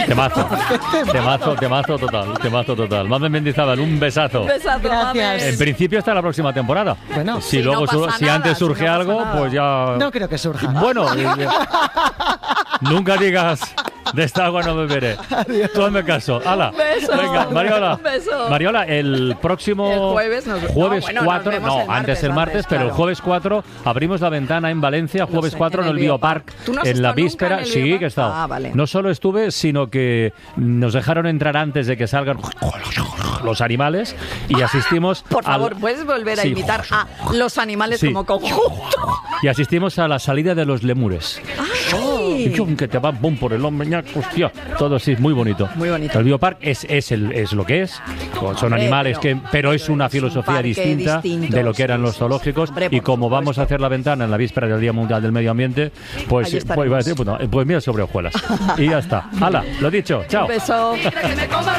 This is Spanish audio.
Temazo total. Mamen Mendizábal, un besazo. Un besazo, Gracias. En principio hasta la próxima temporada. Bueno, si Sí, luego no pasa si nada, antes surge si no pasa algo, nada. pues ya. no creo que surja. Bueno, nunca digas de esta agua no beberé. Tú hazme caso. ¡Hala! Un beso. Venga, Mariola. Un beso. Mariola, el próximo El jueves nos- jueves no, bueno, nos 4, vemos no, el antes el martes, pero el claro. jueves 4 abrimos la ventana en Valencia, jueves sé, 4 en el Biopark, ¿Tú no has en la estado nunca víspera. en el Sí, Biopark? que he estado. Ah, vale. No solo estuve, sino que nos dejaron entrar antes de que salgan los animales y asistimos Por favor, al- ¿puedes volver a Sí. imitar a los animales Sí. como conjunto? y asistimos a la salida de los lemures. ¡Ay! Y chum, que te van pum por el hombro, ñac, hostia, todo sí, muy bonito. Muy bonito. El Biopark es lo que es. Son animales pero es una es un filosofía parque distinta distinto, de lo que eran los sí. zoológicos. Hombre, Y por como vamos a supuesto. hacer la ventana en la víspera del Día Mundial del Medio Ambiente, pues, Ahí estaremos. pues mira, sobre hojuelas. Y ya está. ¡Hala! Lo dicho. Chao. Un beso.